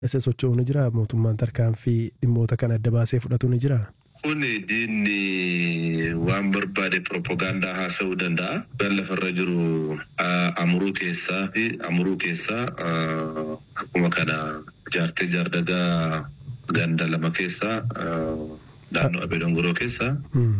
Isa socho'uu ni jira mootummaan tarkaanfii dhimmoota kan adda baasee fudhatu ni jira. Kuni diinni waan barbaade propagaandaa haasa'uu danda'a. Kan lafarra jiru amuruu keessaa akkuma kana jaartee jaardagaa ganda lama keessaa naannoo Abee Dongoroo keessaa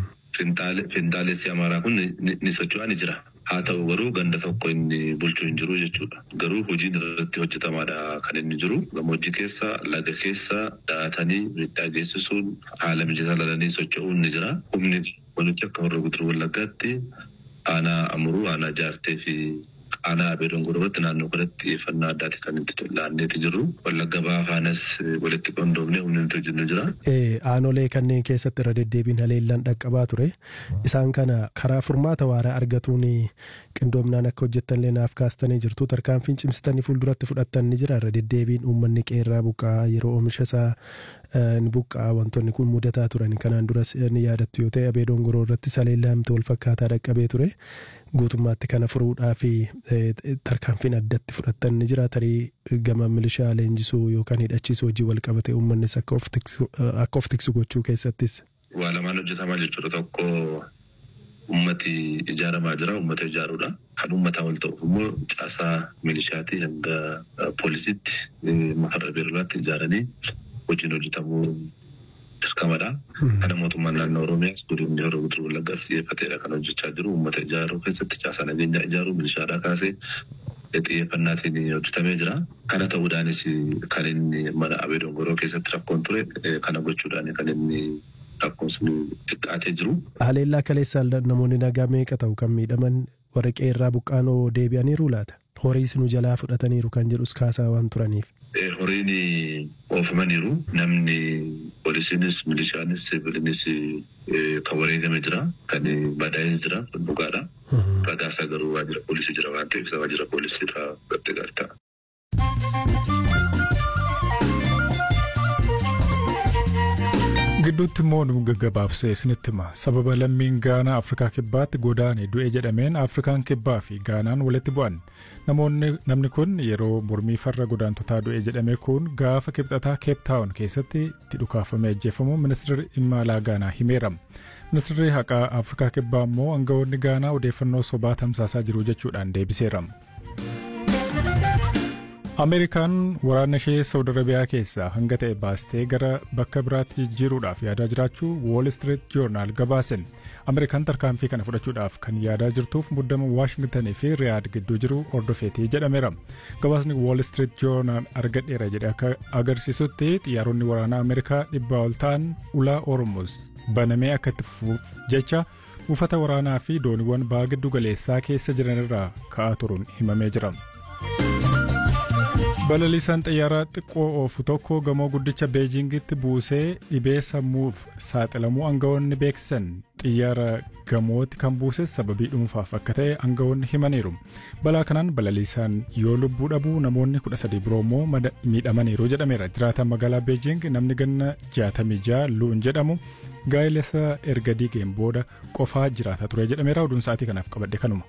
Fintaalessi Amaaraa kun ni socho'aa ni jira. Haa ta'u garuu ganda tokko inni bulchuu hin jiru jechuudha. Garuu hojiin irratti hojjetamaadha kan inni jiru. Gammoojjii keessa laga keessa daatanii miidhaa geessisuun haala mijataa lalanii socho'uun ni jira. Humni walitti akka warra Guduruu Wallaggaatti aanaa amuruu aanaa jaartee fi aanaa Abee Dongoroo irratti naannoo kanatti xiyyeeffannaa addaati kan itti laanneeti jiru. Wallagga Bahaa faanas walitti qindoomnee humni nuti hojjennu jira. Aanolee kanneen keessatti irra deddeebiin haleellaan dhaqqabaa ture. Isaan kana karaa furmaata waaraa argatuun qindoomnaan akka hojjettanillee naaf kaastanii jirtu. Tarkaanfiin cimsitanii fuulduratti fudhattan ni jira. Irra deddeebiin uummanni qeerraa buqqaa yeroo oomisha isaa ni buqqaa wantoonni kun mudataa turan. Kanaan duras ni yaadattu yoo ta'e Abee Dongoroo irratti haleellaan wal fakkaataa dhaqqabee ture. Guutummaatti kana furuudhaa fi tarkaanfiin addatti fudhattan ni jira. Tarii gama milishaa leenjisuu yookaan hidhachiisuu hojii wal qabate uummannis akka of tiksu gochuu keessattis. Waa lamaan hojjetamaa jechuudha. Tokko ummati ijaaramaa jira, ummata ijaaruudha. Kan ummataa wal ta'uuf immoo caasaa milishaatii hanga poolisiitti makarra beerlaatti ijaaranii hojiin hojjetamuu dirqamadha. Kana mootummaan naannoo Oromiyaas godinni Horoo Guduruu Wallaggaas xiyyeeffateedha kan hojjechaa jiru. Uummata ijaaruu keessatti caasaa nageenyaa ijaaruu milishaadhaa kaasee xiyyeeffannaatiin hojjetamee jira. Kana ta'uudhaanis kan inni mana Abee Dongoroo keessatti rakkoon ture kana gochuudhaan kan inni rakkoon sun xiqqaatee jiru. Haleellaa kaleessaa namoonni nagaa meeqa ta'u kan miidhaman warra qeerraa buqqaanoo deebi'aniiru laata? Horiis nu jalaa fudhataniiru kan jedhus kaasaa waan turaniif. Horiin oofamaniiru namni poolisiinis milishaanis siviilinis kan wareegame jira kan badaa'es jira dhugaadha. Ragaasaa garuu waajjira poolisii jira waan ta'eef waajjira poolisii irraa gatte galta. Gidduutti immoo nu gaggabaabsee isinitti hima. Sababa lammiin Gaanaa Afrikaa Kibbaatti godaane du'e jedhameen Afrikaan Kibbaa fi Gaanaan walitti bu'an. Namni kun yeroo mormii farra godaantotaa du'e jedhame kun gaafa kibxataa Keep Town keessatti itti dhukaafamee ajjeefamuu ministeerri dhimma alaa Gaanaa himeera. Ministeerri haqaa Afrikaa Kibbaa immoo aangawoonni Gaanaa odeeffannoo sobaa tamsaasaa jiru jechuudhaan deebiseera. Ameerikaan waraana ishee Saawud Arabiyaa keessaa hanga ta'e baastee gara bakka biraatti jijjiiruudhaaf yaadaa jiraachuu Wall Street Journal gabaasen. Ameerikaan tarkaanfii kana fudhachuudhaaf kan yaadaa jirtuuf muddama Waashingtanii fi Riyaad gidduu jiru hordofeetii jedhameera. Gabaasni Wall Street Journal argadheera jedhe akka agarsiisutti xiyyaaronni waraanaa Ameerikaa 100 ol ta'an ulaa Hormuz banamee akka itti fufuuf jecha buufata waraanaa fi dooniiwwan baha giddu galeessaa keessa jiran irraa ka'aa turuun himamee jira. Balaliisaan xiyyaaraa xiqqoo oofu tokko gamoo guddicha Beejingitti buusee dhibee sammuuf saaxilamuu aangawoonni beeksisan. Xiyyaara gamootti kan buuses sababii dhuunfaaf akka ta'e aangawoonni himaniiru. Balaa kanaan balaliisaan yoo lubbuu dhabuu namoonni 13 biroo immoo miidhamaniiru jedhameera. Jiraataan magaalaa Beejing namni ganna 66 Luun jedhamu gaa'elessa erga diigeen booda qofaa jiraata ture jedhameera. Oduun sa'aatii kanaaf qabadhe kanuma.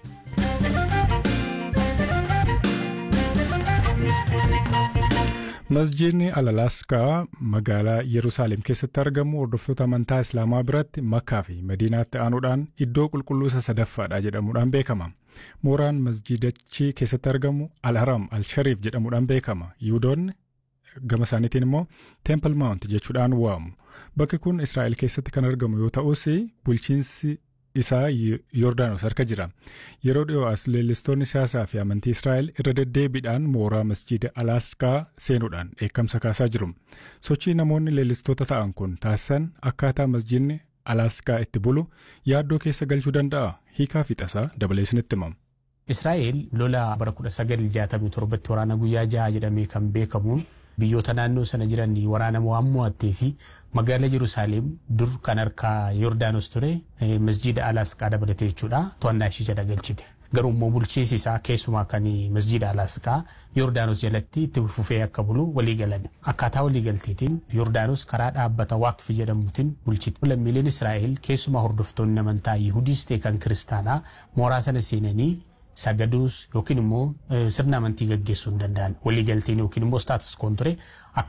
Masjiidni Al-Alaaskaa magaalaa Yerusaalem keessatti argamu hordoftoota amantaa Islaamaa biratti Makkaa fi Madiinaatti aanuudhaan iddoo qulqulluu isa sadaffaadha jedhamuudhaan beekama. Mooraan masjiidichi keessatti argamu Al-Haram Al-Shariif jedhamuudhaan beekama. Yihuudoonni gama isaaniitiin immoo Temple Mount jechuudhaan waamu. Bakki kun Israa'el keessatti kan argamu yoo ta'us bulchiinsi isaa Yordaanos harka jira. Yeroo dhiyoo as leellistoonni siyaasaa fi amantii Israa'el irra deddeebiidhaan mooraa masjiida Alaaskaa seenuudhaan dheekkamsa kaasaa jiru. Sochii namoonni leellistoota ta'an kun taasisan akkaataa masjiidni Alaaskaa itti bulu yaaddoo keessa galchuu danda'a. Hiikaa fi tasaa dabalee isinitti himama. Israa'el lola bara 1967 waraana guyyaa 6 jedhamee kan beekamuun biyyoota naannoo sana jiran waraana mo'attee fi magaalaa Yerusaalem dur kan harkaa Yordaanos ture masjiida Alaaskaa dabalatee jechuudha to'annaa ishee jala galchite. Garuu immoo bulchiinsi isaa keessumaa kan masjiida Alaaskaa Yordaanos jalatti itti fufee akka bulu walii galan. Akkaataa walii galteetiin Yordaanos karaa dhaabbata Waaqfi jedhamuutiin bulchiti. Lammiileen Israa'el keessumaa hordoftoonni amantaa Yihudiis ta'e kan kiristaanaa mooraa sana seenanii sagaduus yookiin immoo sirna amantii gaggeessuu hin danda'an. Walii galteen yookiin immoo staatus koon ture akka